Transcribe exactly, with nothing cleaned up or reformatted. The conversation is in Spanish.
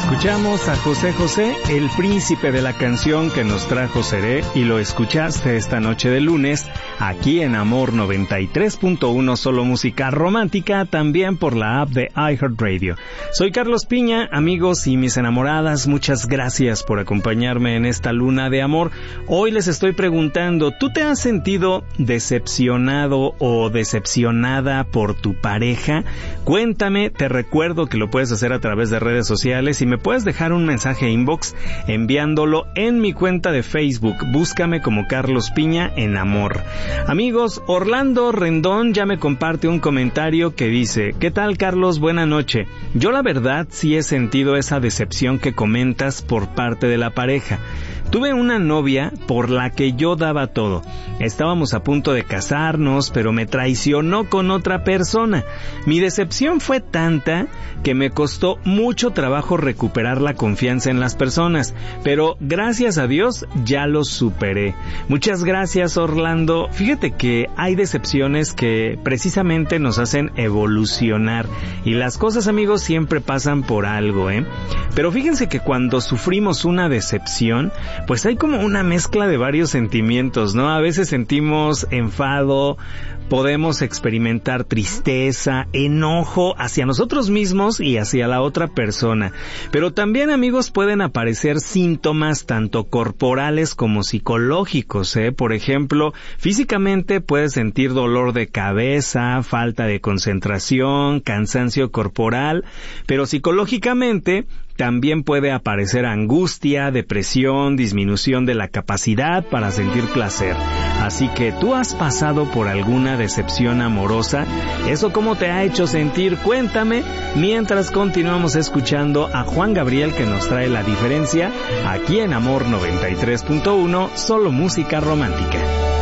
Escuchamos a José José, el príncipe de la canción que nos trajo Seré, y lo escuchaste esta noche de lunes aquí en Amor noventa y tres punto uno, solo música romántica, también por la app de iHeartRadio. Soy Carlos Piña, amigos y mis enamoradas, muchas gracias por acompañarme en esta luna de amor. Hoy les estoy preguntando, ¿tú te has sentido decepcionado o decepcionada por tu pareja? Cuéntame, te recuerdo que lo puedes hacer a través de redes sociales y me puedes dejar un mensaje inbox enviándolo en mi cuenta de Facebook. Búscame como Carlos Piña en Amor. Amigos, Orlando Rendón ya me comparte un comentario que dice: ¿qué tal, Carlos? Buena noche. Yo la verdad sí he sentido esa decepción que comentas por parte de la pareja. Tuve una novia por la que yo daba todo. Estábamos a punto de casarnos, pero me traicionó con otra persona. Mi decepción fue tanta que me costó mucho trabajo recuperar la confianza en las personas, pero gracias a Dios ya lo superé. Muchas gracias, Orlando. Fíjate que hay decepciones que precisamente nos hacen evolucionar, y las cosas, amigos, siempre pasan por algo, ¿eh? Pero fíjense que cuando sufrimos una decepción, pues hay como una mezcla de varios sentimientos, ¿no? A veces sentimos enfado, podemos experimentar tristeza, enojo hacia nosotros mismos y hacia la otra persona. Pero también, amigos, pueden aparecer síntomas tanto corporales como psicológicos, ¿eh? Por ejemplo, físicamente puedes sentir dolor de cabeza, falta de concentración, cansancio corporal, pero psicológicamente también puede aparecer angustia, depresión, disminución de la capacidad para sentir placer. Así que, ¿tú has pasado por alguna decepción amorosa? ¿Eso cómo te ha hecho sentir? Cuéntame, mientras continuamos escuchando a Juan Gabriel, que nos trae La Diferencia, aquí en Amor noventa y tres punto uno, solo música romántica.